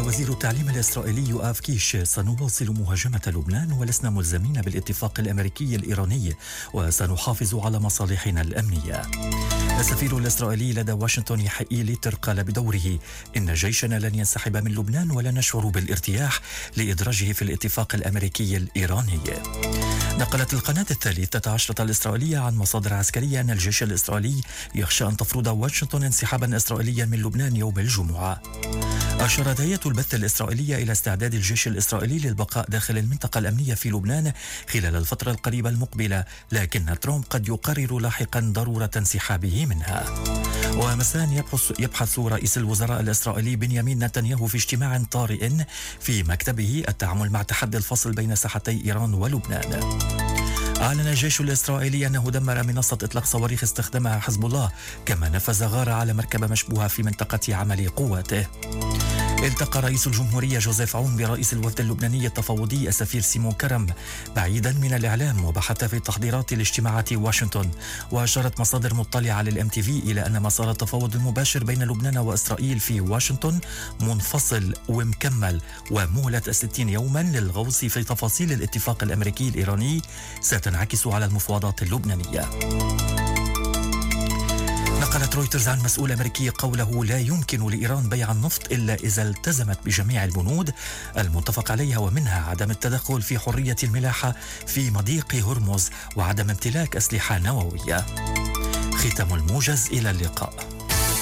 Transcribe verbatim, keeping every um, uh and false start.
وزير التعليم الإسرائيلي يؤاف كيش: سنواصل مهاجمة لبنان ولسنا ملزمين بالاتفاق الأمريكي الإيراني وسنحافظ على مصالحنا الأمنية. السفير الإسرائيلي لدى واشنطن يحيى ليتر قال بدوره: إن جيشنا لن ينسحب من لبنان ولا نشعر بالارتياح لإدراجه في الاتفاق الأمريكي الإيراني. نقلت القناة الثالثة عشرة الإسرائيلية عن مصادر عسكرية أن الجيش الإسرائيلي يخشى أن تفرض واشنطن انسحابا إسرائيليا من لبنان يوم الجمعة. أشارت هيئة البث الإسرائيلية إلى استعداد الجيش الإسرائيلي للبقاء داخل المنطقة الأمنية في لبنان خلال الفترة القريبة المقبلة، لكن ترامب قد يقرر لاحقا ضرورة انسحابه منها. ومساء يبحث, يبحث رئيس الوزراء الإسرائيلي بنيامين نتنياهو في اجتماع طارئ في مكتبه التعامل مع تحدي الفصل بين ساحتي إيران ولبنان. أعلن الجيش الإسرائيلي أنه دمر منصة إطلاق صواريخ استخدمها حزب الله، كما نفذ غارة على مركبة مشبوهة في منطقة عمل قواته. التقى رئيس الجمهورية جوزيف عون برئيس الوفد اللبناني التفاوضي السفير سيمون كرم بعيدا من الإعلام، وبحث في تحضيرات لاجتماعات واشنطن. وأشارت مصادر مطلعة على الام تي في إلى أن مسار التفاوض المباشر بين لبنان وإسرائيل في واشنطن منفصل ومكمل، ومهلة ستين يوما للغوص في تفاصيل الاتفاق الأمريكي الإيراني ستنعكس على المفاوضات اللبنانية. نقلت رويترز عن مسؤول أمريكي قوله: لا يمكن لإيران بيع النفط إلا إذا التزمت بجميع البنود المتفق عليها، ومنها عدم التدخل في حرية الملاحة في مضيق هرمز وعدم امتلاك أسلحة نووية. ختام الموجز، إلى اللقاء.